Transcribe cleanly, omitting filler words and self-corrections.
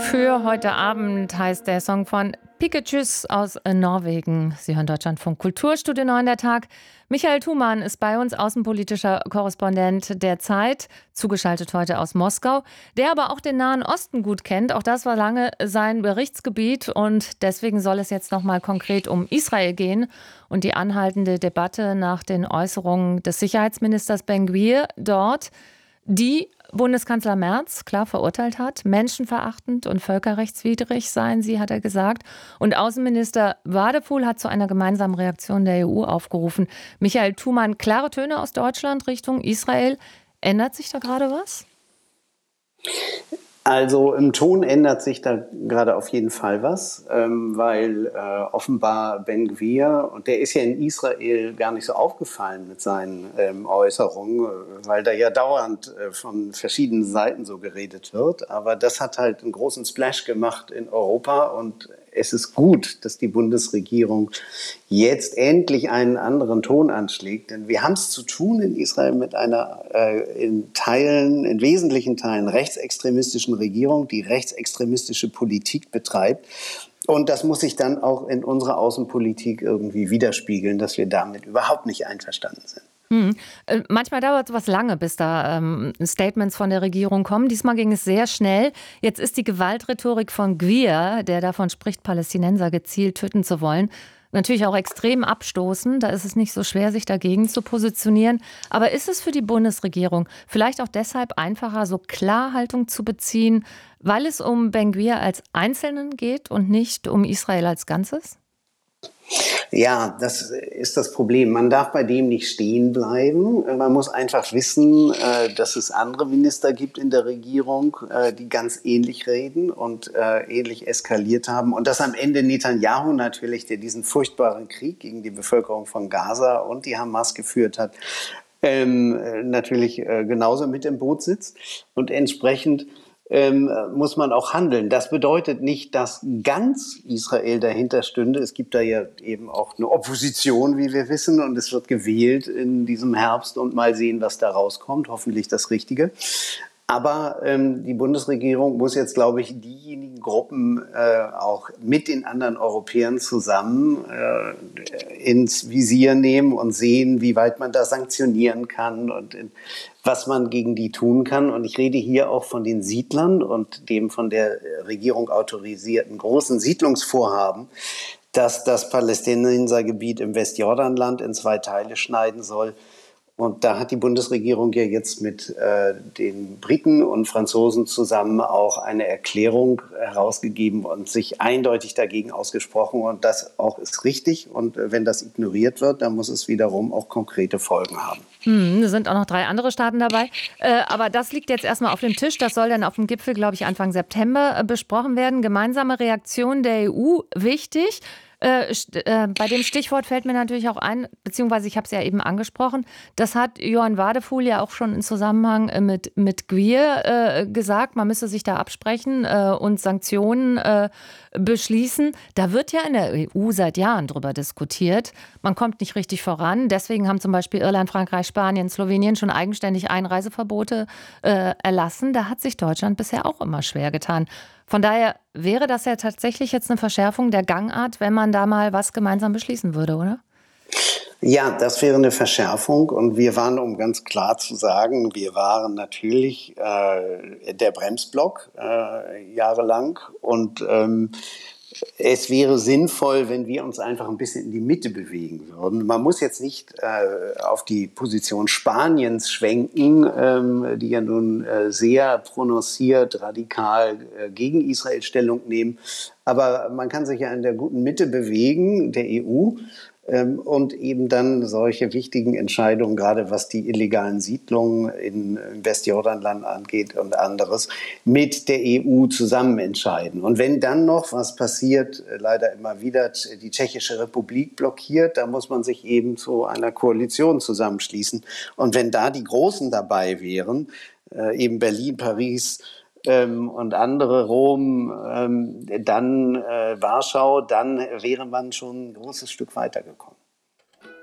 Für heute Abend heißt der Song von Piketjys aus Norwegen. Sie hören Deutschlandfunk Kultur, Studio 9 der Tag. Michael Thumann ist bei uns, außenpolitischer Korrespondent der Zeit, zugeschaltet heute aus Moskau, der aber auch den Nahen Osten gut kennt. Auch das war lange sein Berichtsgebiet und deswegen soll es jetzt nochmal konkret um Israel gehen und die anhaltende Debatte nach den Äußerungen des Sicherheitsministers Ben-Gvir dort, die Bundeskanzler Merz klar verurteilt hat. Menschenverachtend und völkerrechtswidrig seien sie, hat er gesagt. Und Außenminister Wadephul hat zu einer gemeinsamen Reaktion der EU aufgerufen. Michael Thumann, klare Töne aus Deutschland Richtung Israel. Ändert sich da gerade was? Also im Ton ändert sich da gerade auf jeden Fall was, weil offenbar Ben-Gvir, und der ist ja in Israel gar nicht so aufgefallen mit seinen Äußerungen, weil da ja dauernd von verschiedenen Seiten so geredet wird. Aber das hat halt einen großen Splash gemacht in Europa und es ist gut, dass die Bundesregierung jetzt endlich einen anderen Ton anschlägt. Denn wir haben es zu tun in Israel mit einer in wesentlichen Teilen rechtsextremistischen Regierung, die rechtsextremistische Politik betreibt. Und das muss sich dann auch in unserer Außenpolitik irgendwie widerspiegeln, dass wir damit überhaupt nicht einverstanden sind. Manchmal dauert es was lange, bis da Statements von der Regierung kommen. Diesmal ging es sehr schnell. Jetzt ist die Gewaltrhetorik von Gvir, der davon spricht, Palästinenser gezielt töten zu wollen, natürlich auch extrem abstoßend. Da ist es nicht so schwer, sich dagegen zu positionieren. Aber ist es für die Bundesregierung vielleicht auch deshalb einfacher, so klar Haltung zu beziehen, weil es um Ben-Gvir als Einzelnen geht und nicht um Israel als Ganzes? Ja, das ist das Problem. Man darf bei dem nicht stehen bleiben. Man muss einfach wissen, dass es andere Minister gibt in der Regierung, die ganz ähnlich reden und ähnlich eskaliert haben. Und dass am Ende Netanyahu natürlich, der diesen furchtbaren Krieg gegen die Bevölkerung von Gaza und die Hamas geführt hat, natürlich genauso mit im Boot sitzt. Und entsprechend muss man auch handeln. Das bedeutet nicht, dass ganz Israel dahinter stünde. Es gibt da ja eben auch eine Opposition, wie wir wissen, und es wird gewählt in diesem Herbst und mal sehen, was da rauskommt. Hoffentlich das Richtige. Aber die Bundesregierung muss jetzt, glaube ich, diejenigen Gruppen auch mit den anderen Europäern zusammen ins Visier nehmen und sehen, wie weit man da sanktionieren kann und was man gegen die tun kann. Und ich rede hier auch von den Siedlern und dem von der Regierung autorisierten großen Siedlungsvorhaben, dass das Palästinensergebiet im Westjordanland in 2 Teile schneiden soll. Und da hat die Bundesregierung ja jetzt mit den Briten und Franzosen zusammen auch eine Erklärung herausgegeben und sich eindeutig dagegen ausgesprochen. Und das auch ist richtig. Und wenn das ignoriert wird, dann muss es wiederum auch konkrete Folgen haben. Es sind auch noch 3 andere Staaten dabei. Aber das liegt jetzt erstmal auf dem Tisch. Das soll dann auf dem Gipfel, glaube ich, Anfang September besprochen werden. Gemeinsame Reaktion der EU, wichtig. Bei dem Stichwort fällt mir natürlich auch ein, beziehungsweise ich habe es ja eben angesprochen, das hat Johann Wadephul ja auch schon in Zusammenhang mit Gvir gesagt, man müsse sich da absprechen und Sanktionen beschließen. Da wird ja in der EU seit Jahren drüber diskutiert. Man kommt nicht richtig voran. Deswegen haben zum Beispiel Irland, Frankreich, Spanien, Slowenien schon eigenständig Einreiseverbote erlassen. Da hat sich Deutschland bisher auch immer schwer getan. Von daher wäre das ja tatsächlich jetzt eine Verschärfung der Gangart, wenn man da mal was gemeinsam beschließen würde, oder? Ja, das wäre eine Verschärfung und wir waren, um ganz klar zu sagen, wir waren natürlich der Bremsblock jahrelang und es wäre sinnvoll, wenn wir uns einfach ein bisschen in die Mitte bewegen würden. Man muss jetzt nicht auf die Position Spaniens schwenken, die ja nun sehr prononciert, radikal gegen Israel Stellung nehmen. Aber man kann sich ja in der guten Mitte bewegen, der EU. Und eben dann solche wichtigen Entscheidungen, gerade was die illegalen Siedlungen im Westjordanland angeht und anderes, mit der EU zusammen entscheiden. Und wenn dann noch, was passiert, leider immer wieder, die Tschechische Republik blockiert, da muss man sich eben zu einer Koalition zusammenschließen. Und wenn da die Großen dabei wären, eben Berlin, Paris, und andere, Rom, dann Warschau, dann wäre man schon ein großes Stück weitergekommen.